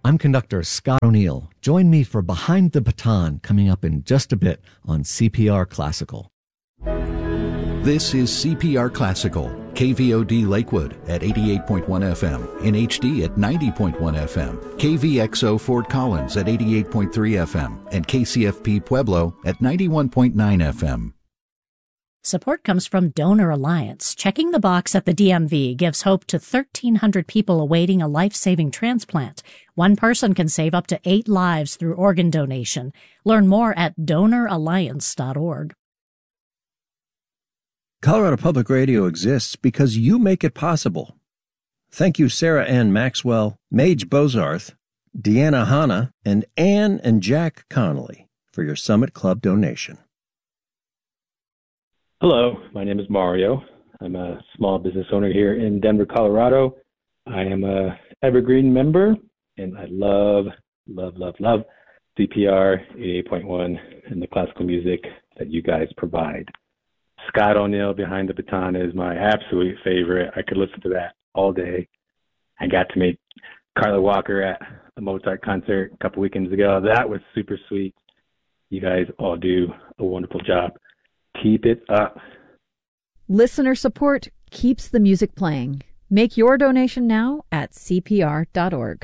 I'm conductor Scott O'Neill. Join me for Behind the Baton coming up in just a bit on CPR Classical. This is CPR Classical, KVOD Lakewood at 88.1 FM, in HD at 90.1 FM, KVXO Fort Collins at 88.3 FM, and KCFP Pueblo at 91.9 FM. Support comes from Donor Alliance. Checking the box at the DMV gives hope to 1,300 people awaiting a life-saving transplant. One person can save up to 8 lives through organ donation. Learn more at donoralliance.org. Colorado Public Radio exists because you make it possible. Thank you Sarah Ann Maxwell, Mage Bozarth, Deanna Hanna, and Ann and Jack Connolly for your Summit Club donation. Hello, my name is Mario. I'm a small business owner here in Denver, Colorado. I am a Evergreen member, and I love CPR 88.1 and the classical music that you guys provide. Scott O'Neill, Behind the Baton, is my absolute favorite. I could listen to that all day. I got to meet Carla Walker at the Mozart concert a couple weekends ago. That was super sweet. You guys all do a wonderful job. Keep it up. Listener support keeps the music playing. Make your donation now at cpr.org.